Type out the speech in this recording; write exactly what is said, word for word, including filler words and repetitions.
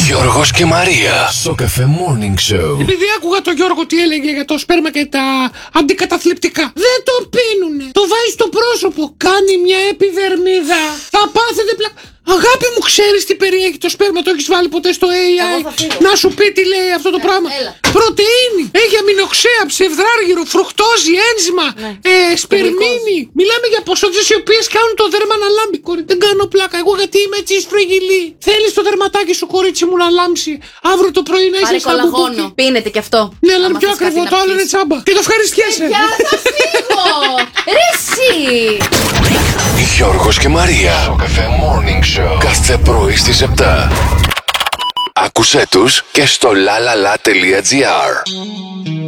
Γιώργος και Μαρία. Σοκαφέ Morning Show. Επειδή άκουγα τον Γιώργο τι έλεγε για το σπέρμα και τα αντικαταθλιπτικά. Δεν το πίνουνε. Το βάζει στο πρόσωπο. Κάνει μια επιδερμίδα. Θα πάθετε πλα... Αγάπη μου, ξέρεις τι περιέχει το σπέρμα? Το έχεις βάλει ποτέ στο έι άι? Να σου πει τι λέει αυτό το ναι, πράγμα. Έλα. Πρωτεΐνη, έχει αμινοξέα, ψευδράργυρο, φρουκτόζη, ένζημα, ναι. ε, σπερμίνη. Μιλάμε για ποσότητες οι οποίες κάνουν το δέρμα να λάμπει, κορίτσι. Δεν κάνω πλάκα. Εγώ γιατί είμαι έτσι σφριγγυλή. Θέλεις το δερματάκι σου, κορίτσι μου, να λάμψει αύριο το πρωί να είσαι σαν κολαγόνο. Πίνετε κι αυτό. Ναι, αλλά είναι πιο ακριβό. Το άλλο είναι τσάμπα. Και το ευχαριστιέσαι. Για θα φύγω. Ρε εσύ. Γιώργος και Μαρία. Σοκαφέ Morning Show. Κάθε πρωί στις επτά. Άκουσέ τους και στο lalala.gr.